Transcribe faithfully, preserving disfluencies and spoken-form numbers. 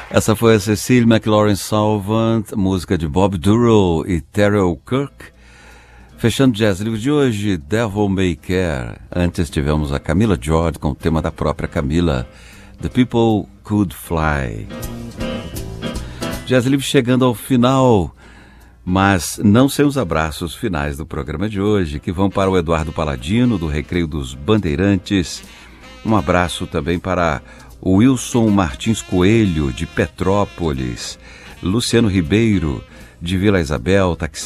Essa foi a Cecile McLaurin Salvant, música de Bob Dorough e Terrell Kirk. Fechando o Jazz Livre de hoje, Devil May Care. Antes tivemos a Camila George com o tema da própria Camila, The People Could Fly. Jazz Livre chegando ao final, mas não sem os abraços finais do programa de hoje, que vão para o Eduardo Paladino, do Recreio dos Bandeirantes. Um abraço também para o Wilson Martins Coelho, de Petrópolis, Luciano Ribeiro, de Vila Isabel, taxista